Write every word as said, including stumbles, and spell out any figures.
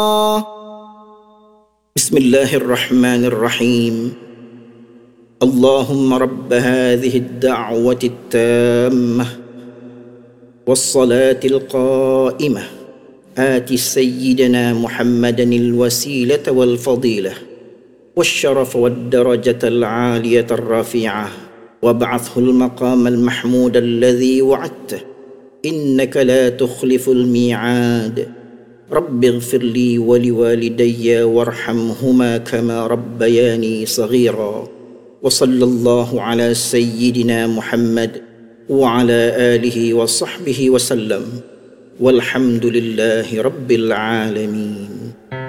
بسم الله الرحمن الرحيم. اللهم رب هذه الدعوة التامة والصلاة القائمة آت سيدنا محمدا الوسيلة والفضيلة والشرف والدرجة العالية الرفيعة وابعثه المقام المحمود الذي وعدته إنك لا تخلف الميعاد. رب اغفر لي ولوالدي وارحمهما كما ربياني صغيرا. وصلى الله على سيدنا محمد وعلى آله وصحبه وسلم، والحمد لله رب العالمين.